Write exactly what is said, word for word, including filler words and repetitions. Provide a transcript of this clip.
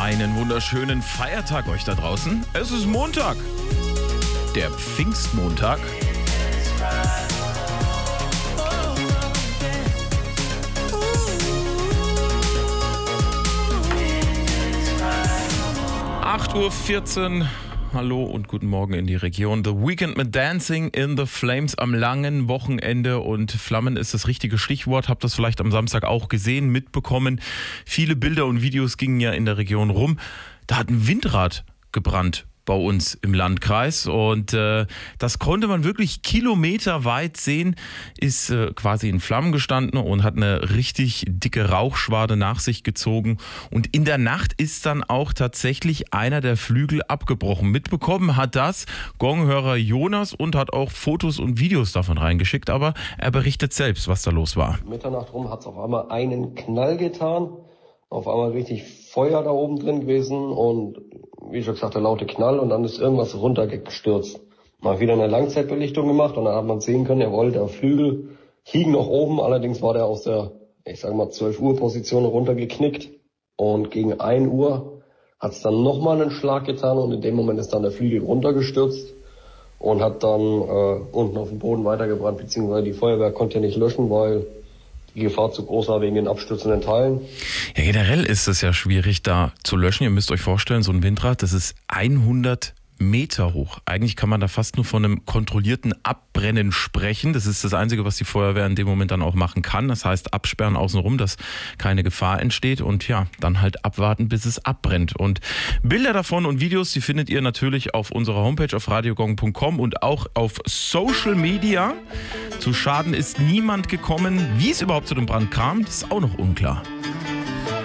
Einen wunderschönen Feiertag euch da draußen. Es ist Montag, der Pfingstmontag. acht Uhr vierzehn. Hallo und guten Morgen in die Region. The Weekend mit Dancing in the Flames am langen Wochenende, und Flammen ist das richtige Stichwort. Habt das vielleicht am Samstag auch gesehen, mitbekommen. Viele Bilder und Videos gingen ja in der Region rum. Da hat ein Windrad gebrannt bei uns im Landkreis, und äh, das konnte man wirklich kilometerweit sehen, ist äh, quasi in Flammen gestanden und hat eine richtig dicke Rauchschwade nach sich gezogen, und in der Nacht ist dann auch tatsächlich einer der Flügel abgebrochen. Mitbekommen hat das Gonghörer Jonas und hat auch Fotos und Videos davon reingeschickt, aber er berichtet selbst, was da los war. Mitternacht rum hat es auf einmal einen Knall getan, auf einmal richtig Feuer da oben drin gewesen und wie schon gesagt, der laute Knall, und dann ist irgendwas runtergestürzt. Mal wieder eine Langzeitbelichtung gemacht und dann hat man sehen können, jawohl, der Flügel hing noch oben, allerdings war der aus der, ich sag mal, zwölf Uhr Position runtergeknickt, und gegen ein Uhr hat es dann nochmal einen Schlag getan und in dem Moment ist dann der Flügel runtergestürzt und hat dann äh, unten auf dem Boden weitergebrannt, beziehungsweise die Feuerwehr konnte nicht löschen, weil die Gefahr zu groß war wegen den abstürzenden Teilen. Ja, generell ist es ja schwierig, da zu löschen. Ihr müsst euch vorstellen, so ein Windrad, das ist hundert Meter hoch. Eigentlich kann man da fast nur von einem kontrollierten Abbrennen sprechen. Das ist das Einzige, was die Feuerwehr in dem Moment dann auch machen kann. Das heißt, absperren außenrum, dass keine Gefahr entsteht, und ja, dann halt abwarten, bis es abbrennt. Und Bilder davon und Videos, die findet ihr natürlich auf unserer Homepage auf radiogong punkt com und auch auf Social Media. Zu Schaden ist niemand gekommen. Wie es überhaupt zu dem Brand kam, das ist auch noch unklar.